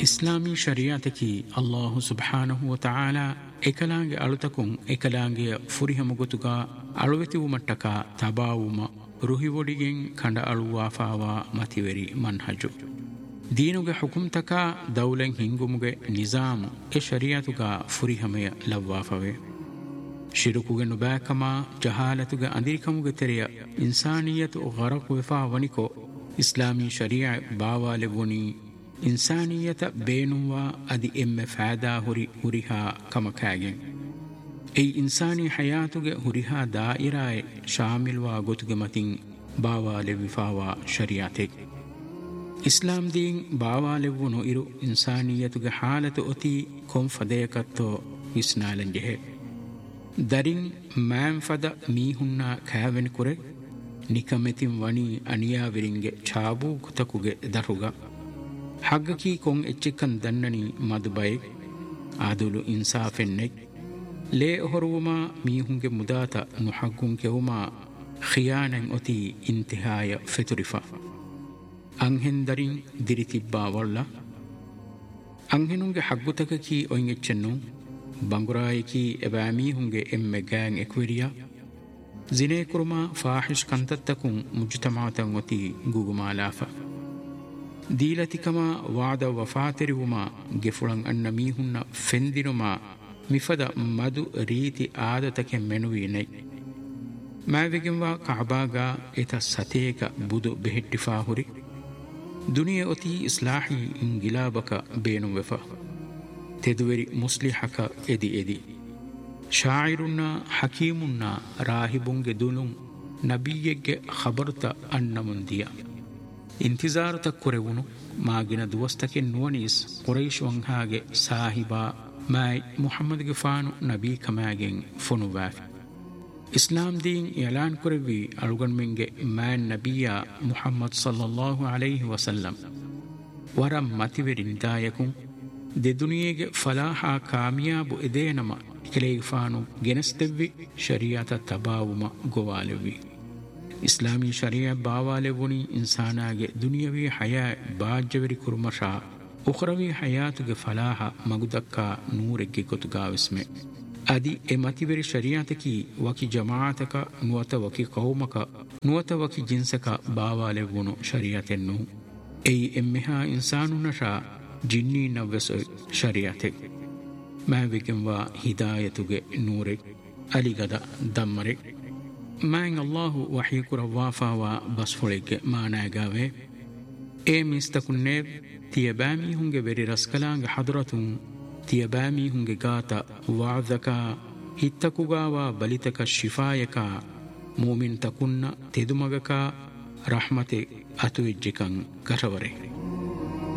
ಇಸ್ಲಾಮಿ ಶರಿಯಾತಕಿ ಅಲ್ಲಾಹು ಸುಬ್ಹಾನಹು ವ ತಆಲಾ ekalaange alutakum ekalaange furihamugutuga aluwetiwu mattaka tabaawuma ruhiwodigen kanda aluwaafawa mativeri manhaju deenuge hukumtaka dawlen hingumuge nizamu e shariatuga furihamaya lawwaafave shirukuge nubaakama jahalatuge andirikamuge teriya insaniyatu gharaq wefa waniko islami sharia baawale woni insaniyata beenuwa adi emme faada huriha kamakagen ei insani hayatuge huriha dairae shamilwa gotuge matin baawale wifawa shariate islam din baawale wono iru insaniyatuge halatu oti kom fadeyakatto isnalanjehe darin man fada mihunna kaaven kure nikametin wani aniya viringe chabu kutakuge daruga haggaki kon echikkan dannani madubay adulu insafennek le horuma mihunge mudata nuhaggun kewuma khiyanan oti intihaya feturifa anhen darin diritibba walla anhenunge haggutaka ki oin echennu bangurayiki ebami hunge emme gang ekwiriya zine kurma fahish kantattakun mujtama'atan oti gugumalafa ದೀಲತಿಕಮ ವಾದ ವಫಾತೆರಿವುಮ ಗೆಫುಳಂ ಅನ್ನ ಮೀಹುನ್ನ ಫೆಂದಿನುಮ ಮಿಫದ ಮದು ರೀತಿ ಆದತಕೆ ಮೆನುವಿನೈ ಮಾವೆಗೆಂವ ಕಾಬಾಗ ಎತ ಸತೇಕ ಬುದು ಬೆಹೆಟ್ಟಿಫಾ ಹುರಿ ದುನಿಯ ಒತಿ ಇಸ್ಲಾಹಿ ಇಂಗಿಲಾಬಕ ಬೇನು ವೆಫ ತೆದುವೆರಿ ಮುಸ್ಲಿಹಕ ಎದಿ ಶಾಯಿರುನ್ನ ಹಕೀಮುನ್ನ ರಾಹಿಬುಂಗೆ ದುನುಂ ನಬಿಯೆಗ್ಗೆ ಖಬರ್ತ ಅನ್ನ ಮುಂದಿಯ ಇಂತಿಜಾರು ತಕ್ಕುರೆವುನು ಮಾಗಿನ ದುವಸ್ತಕ್ಕೆ ನುವನೀಸ್ ಕುರೈಶ್ ವಂಹಾಗೆ ಸಾಹಿಬಾ Mai ಮುಹಮ್ಮದ್ಗೆ ಫಾನು Nabi ಕಮಾಗೆಂ ಫುನುವಾಫ್ ಇಸ್ಲಾಂ Deen Elon ಕುರೆವಿ ಅಳುಗಣ್ಮೆಂಗೆ man ನಬಿಯ Muhammad ಸಲ್ಲಲ್ಲಾಹು ಅಲೈಹಿ ವಸಲ್ಲಂ ವರ ಮತಿವೆರಿ ನಿದಾಯಕು ದೆದುನಿಯೆಗೆ ಫಲಾಹ ಕಾಮಿಯಾಬು ಎದೇನಮ ಕೆಲೆಗೆ ಫಾನು ಗೆನಸ್ತೆವ್ವಿ ಶರಿಯಾತ ತಬಾವುಮ ಗೋವಾಲೆವ್ವಿ ಇಸ್ಲಾಮಿ ಶರಿಯ ಬಾವಾಲೆ ವುನಿ ಇನ್ಸಾನಾಗೆ ದುನಿಯವಿ ಹಯಾ ಬಾಜ್ಜವೆರಿ ಕುರ್ಮಶಾ ಉಖ್ರವಿ ಹಯಾತುಗೆ ಫಲಾಹ ಮಗುದಕ್ಕ ನೂರೆಗ್ಗೆ ಕೊತುಗಾವಿಸ್ಮೆ ಅದಿ ಎ ಮತಿವೆರಿ ಶರಿಯಾತಕಿ ವಕಿ ಜಮಾಅತಕ ನುವತ ವಕಿ ಕೌಮಕ ನುವತ ವಕಿ ಜಿನ್ಸಕ ಬಾವಾಲೆ ವುನು ಶರಿಯಾತೆನ್ನು ಎಯಿ ಎಮ್ಮೆಹಾ ಇನ್ಸಾನುನಶಾ ಜಿನ್ನಿ ನವ್ವೆಸ ಶರಿಯಾತೆ ಮಾವಿಗೆಂವಾ ಹಿದಾಯತುಗೆ ನೂರೆ ಅಲಿಗದ ದಮ್ಮರೆ ಮ್ಯಾಂಗ್ ಅಲ್ಲಾಹು ವಹೀಕುರ ವಾಫಾವಾ ಬಸ್ಫುಳಿಗೆ ಮಾನಾಗಾವೆ ಏ ಮಿಸ್ತಕುನ್ನೇ ತಿಯಬಾಮಿ ಹುಂಗೆ ವೆರಿ ರಸ್ಕಲಾಂಗ ಹದ್ರತುಂ ತಿಯಬಾಮಿ ಹುಂಗೆ ಗಾತ ವಾದಕ ಹಿತ್ತಕುಗಾವ ಬಲಿತಕ ಶಿಫಾಯಕ ಮೂಮಿನ್ ತಕುನ್ನ ತೆದುಮಗಕ ರಹಮತೆ ಅತುವಿಜ್ಜಿಕಂ ಕರವರೆ